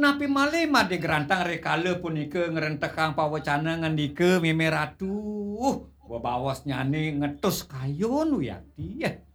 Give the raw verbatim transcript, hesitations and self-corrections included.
Punapi malih made grantang rekala punika ngrentekang pawecana ngendika Meme Ratu. Webaos nyane ngetus kayon Wiyadi.